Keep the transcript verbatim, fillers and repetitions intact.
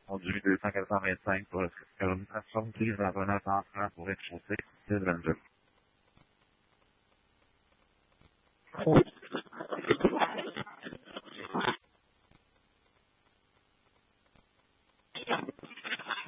conduit deux cent quatre-vingt-cinq pour une soixante-dix dans un ascenseur pour rez-de-chaussée, six vingt-deux.